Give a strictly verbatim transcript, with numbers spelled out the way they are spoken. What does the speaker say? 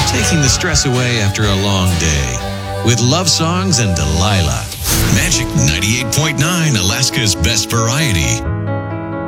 taking the stress away after a long day with love songs and Delilah. Magic ninety-eight point nine, Alaska's best variety.